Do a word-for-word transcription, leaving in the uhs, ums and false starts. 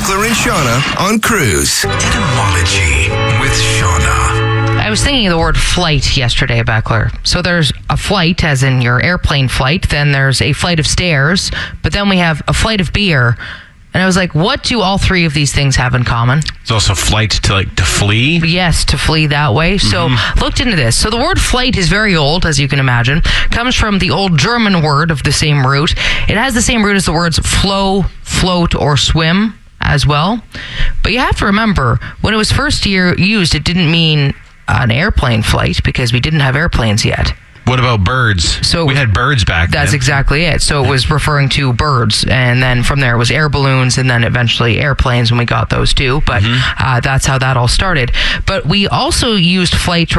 Beckler and Shauna on Cruise. Etymology with Shauna. I was thinking of the word flight yesterday, Beckler. So there's a flight, as in your airplane flight. Then there's a flight of stairs. But then we have a flight of beer. And I was like, what do all three of these things have in common? It's also flight to like to flee. Yes, to flee that way. So mm-hmm. looked into this. So the word flight is very old, as you can imagine. Comes from the old German word of the same root. It has the same root as the words flow, float, or swim as well. But you have to remember, when it was first year used, it didn't mean an airplane flight because we didn't have airplanes yet. What about birds? So we had birds back then. That's exactly it. So it was referring to birds, and then from there it was air balloons, and then eventually airplanes when we got those too. But mm-hmm. uh, that's how that all started. But we also used flight to